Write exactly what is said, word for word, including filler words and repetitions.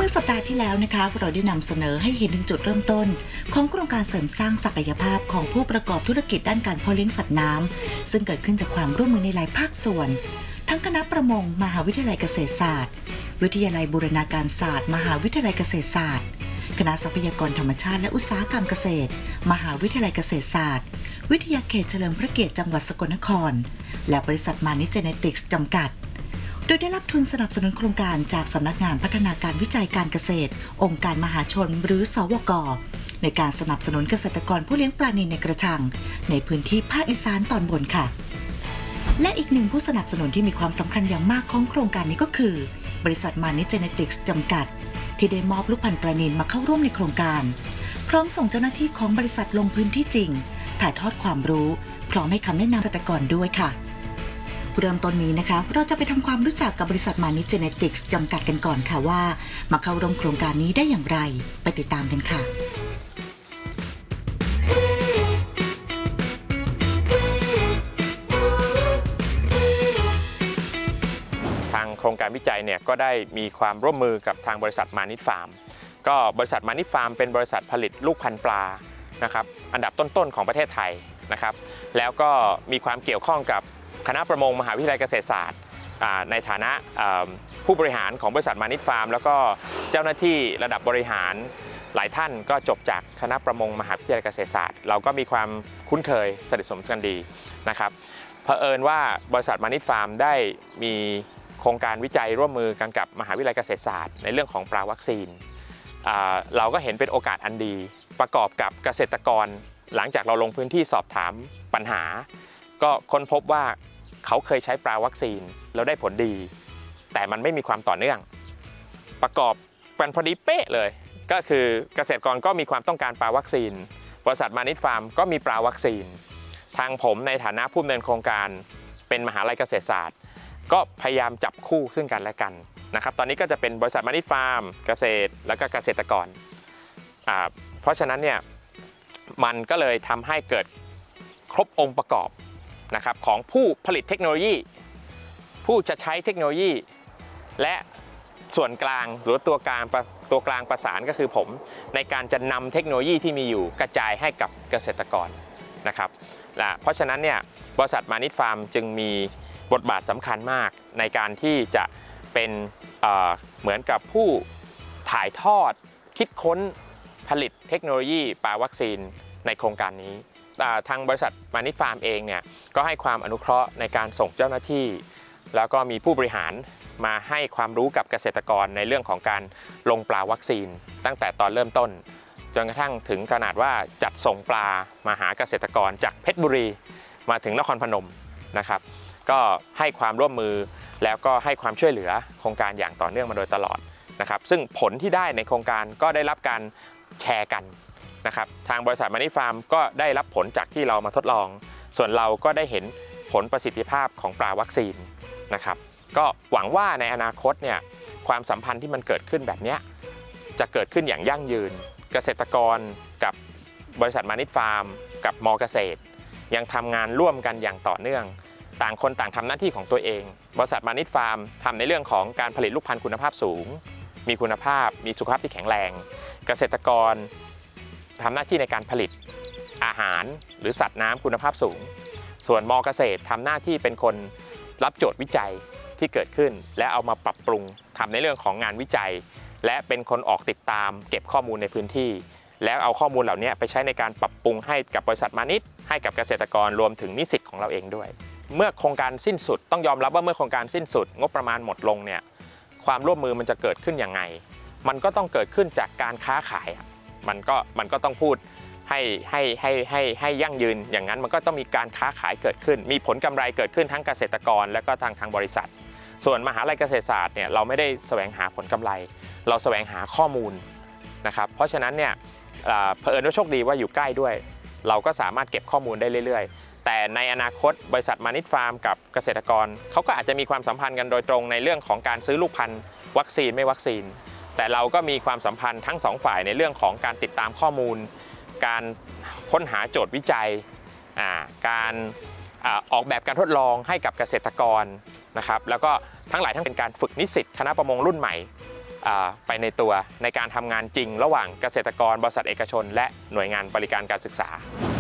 มื่อสัปดาห์ที่แล้วนะคะเราได้นำเสนอให้เห็นถึงจุดเริ่มต้นของโครงการเสริมสร้างศักยภาพของผู้ประกอบธุรกิจด้านการเพาะเลี้ยงสัตว์น้ำซึ่งเกิดขึ้นจากความร่วมมือในหลายภาคส่วนทั้งคณะประมงมหาวิทยาลัยเกษตรศาสตร์วิทยาลัยบูรณาการศาสตร์มหาวิทยาลัยเกษตรศาสตร์คณะทรัพยากรธรรมชาติและอุตสาหกรรมเกษตรมหาวิทยาลัยเกษตรศาสตร์วิทยาเขตเฉลิมพระเกียรติจังหวัดสกลนครและบริษัทมานิเจเนติกส์จำกัดโดยได้รับทุนสนับสนุนโครงการจากสำนักงานพัฒนาการวิจัยการเกษตรองค์การมหาชนหรือสวก.ในการสนับสนุนเกษตรกรผู้เลี้ยงปลานิลในกระชังในพื้นที่ภาคอีสานตอนบนค่ะและอีกหนึ่งผู้สนับสนุนที่มีความสำคัญอย่างมากของโครงการนี้ก็คือบริษัทมานิเจเนติกส์จำกัดที่ได้มอบลูกพันธุ์ปลานิลมาเข้าร่วมในโครงการพร้อมส่งเจ้าหน้าที่ของบริษัทลงพื้นที่จริงถ่ายทอดความรู้พร้อมให้คำแนะนำเกษตรกรด้วยค่ะเริ่มต้นนี้นะคะเราจะไปทำความรู้จักกับบริษัทมานิเจเนติกส์จำกัดกันก่อนค่ะว่ามาเข้าร่วมโครงการนี้ได้อย่างไรไปติดตามกันค่ะทางโครงการวิจัยเนี่ยก็ได้มีความร่วมมือกับทางบริษัทมานิดฟาร์มก็บริษัทมานิดฟาร์มเป็นบริษัทผลิตลูกพันธุ์ปลานะครับอันดับต้นๆของประเทศไทยนะครับแล้วก็มีความเกี่ยวข้องกับคณะประมงมหาวิทยาลัยเกษตรศาสตร์ในฐานะผู้บริหารของบริษัทมานิดฟาร์มแล้วก็เจ้าหน้าที่ระดับบริหารหลายท่านก็จบจากคณะประมงมหาวิทยาลัยเกษตรศาสตร์เราก็มีความคุ้นเคยสนิทสนมกันดีนะครับเผอิญว่าบริษัทมานิดฟาร์มได้มีโครงการวิจัยร่วมมือกันกับมหาวิทยาลัยเกษตรศาสตร์ในเรื่องของปลาวัคซีนเราก็เห็นเป็นโอกาสอันดีประกอบกับเกษตรกรหลังจากเราลงพื้นที่สอบถามปัญหาก็ค้นพบว่าเขาเคยใช้ปลาวัคซีนแล้วได้ผลดีแต่มันไม่มีความต่อเนื่องประกอบกันพอดีเป๊ะเลยก็คือเกษตรกรก็มีความต้องการปลาวัคซีนบริษัทมานิดฟาร์มก็มีปลาวัคซีนทางผมในฐานะผู้ดำเนินโครงการเป็นมหาวิทยาลัยเกษตรศาสตร์ก็พยายามจับคู่ซึ่งกันและกันนะครับตอนนี้ก็จะเป็นบริษัทมานิดฟาร์มเกษตรแล้วก็เกษตรกรอ่าเพราะฉะนั้นเนี่ยมันก็เลยทำให้เกิดครบองค์ประกอบนะครับของผู้ผลิตเทคโนโลยีผู้จะใช้เทคโนโลยีและส่วนกลางหรือตัวกลางตัวกลางประสานก็คือผมในการจะนำเทคโนโลยีที่มีอยู่กระจายให้กับเกษตรกรนะครับและเพราะฉะนั้นเนี่ยบริษัทมานิดฟาร์มจึงมีบทบาทสำคัญมากในการที่จะเป็นเอ่อเหมือนกับผู้ถ่ายทอดคิดค้นผลิตเทคโนโลยีปลาวัคซีนในโครงการนี้ทางบริษัทมานิดฟาร์มเองเนี่ยก็ให้ความอนุเคราะห์ในการส่งเจ้าหน้าที่แล้วก็มีผู้บริหารมาให้ความรู้กับเกษตรกรในเรื่องของการลงปลาวัคซีนตั้งแต่ตอนเริ่มต้นจนกระทั่งถึงขนาดว่าจัดส่งปลามาหาเกษตรกรจากเพชรบุรีมาถึงนครพนมนะครับก็ให้ความร่วมมือแล้วก็ให้ความช่วยเหลือโครงการอย่างต่อเนื่องมาโดยตลอดนะครับซึ่งผลที่ได้ในโครงการก็ได้รับการแชร์กันนะครับทางบริษัทมานิฟาร์มก็ได้รับผลจากที่เรามาทดลองส่วนเราก็ได้เห็นผลประสิทธิภาพของปลาวัคซีนนะครับก็หวังว่าในอนาคตเนี่ยความสัมพันธ์ที่มันเกิดขึ้นแบบนี้จะเกิดขึ้นอย่างยั่งยืนเกษตรกรกับบริษัทมานิฟาร์มกับม.เกษตรยังทำงานร่วมกันอย่างต่อเนื่องต่างคนต่างทำหน้าที่ของตัวเองบริษัทมานิดฟาร์มทำในเรื่องของการผลิตลูกพันธุ์คุณภาพสูงมีคุณภาพมีสุขภาพที่แข็งแรงเกษตรกรทำหน้าที่ในการผลิตอาหารหรือสัตว์น้ำคุณภาพสูงส่วนม.เกษตรทำหน้าที่เป็นคนรับโจทย์วิจัยที่เกิดขึ้นและเอามาปรับปรุงทำในเรื่องของงานวิจัยและเป็นคนออกติดตามเก็บข้อมูลในพื้นที่แล้วเอาข้อมูลเหล่านี้ไปใช้ในการปรับปรุงให้กับบริษัทมานิดให้กับเกษตรกรรวมถึงนิสิตของเราเองด้วยเมื่อโครงการสิ้นสุดต้องยอมรับว่าเมื่อโครงการสิ้นสุดงบประมาณหมดลงเนี่ยความร่วมมือมันจะเกิดขึ้นยังไงมันก็ต้องเกิดขึ้นจากการค้าขายมันก็มันก็ต้องพูดให้ให้ให้ให้ให้ยั่งยืนอย่างนั้นมันก็ต้องมีการค้าขายเกิดขึ้นมีผลกำไรเกิดขึ้นทั้งเกษตรกรและก็ทางทางบริษัทส่วนมหาวิทยาลัยเกษตรศาสตร์เนี่ยเราไม่ได้แสวงหาผลกำไรเราแสวงหาข้อมูลนะครับเพราะฉะนั้นเนี่ยเผอิญว่าโชคดีว่าอยู่ใกล้ด้วยเราก็สามารถเก็บข้อมูลได้เรื่อยๆแต่ในอนาคตบริษัทมานิดฟาร์มกับเกษตรกรเขาก็อาจจะมีความสัมพันธ์กันโดยตรงในเรื่องของการซื้อลูกพันธุ์วัคซีนไม่วัคซีนแต่เราก็มีความสัมพันธ์ทั้งสองฝ่ายในเรื่องของการติดตามข้อมูลการค้นหาโจทย์วิจัยการออกแบบการทดลองให้กับเกษตรกรนะครับแล้วก็ทั้งหลายทั้งเป็นการฝึกนิสิตคณะประมงรุ่นใหม่ไปในตัวในการทำงานจริงระหว่างเกษตรกรบริษัทเอกชนและหน่วยงานบริการการศึกษา